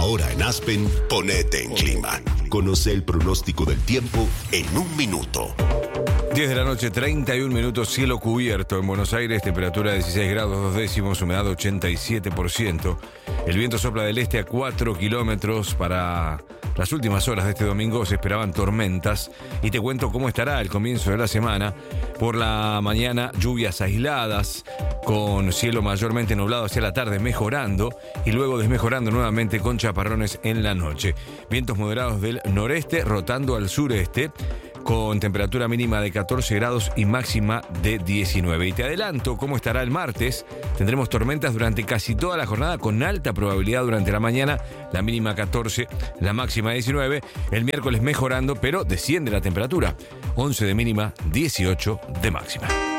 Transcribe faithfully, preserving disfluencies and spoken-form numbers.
Ahora en Aspen, ponete en clima. Conoce el pronóstico del tiempo en un minuto. diez de la noche, treinta y un minutos, cielo cubierto en Buenos Aires, temperatura de dieciséis grados dos décimos, humedad ochenta y siete por ciento. El viento sopla del este a cuatro kilómetros. Para las últimas horas de este domingo se esperaban tormentas y te cuento cómo estará el comienzo de la semana. Por la mañana, lluvias aisladas, con cielo mayormente nublado hacia la tarde, mejorando y luego desmejorando nuevamente con chaparrones en la noche. Vientos moderados del noreste rotando al sureste, con temperatura mínima de catorce grados y máxima de diecinueve. Y te adelanto cómo estará el martes. Tendremos tormentas durante casi toda la jornada, con alta probabilidad durante la mañana, la mínima catorce, la máxima diecinueve. El miércoles mejorando, pero desciende la temperatura, once de mínima, dieciocho de máxima.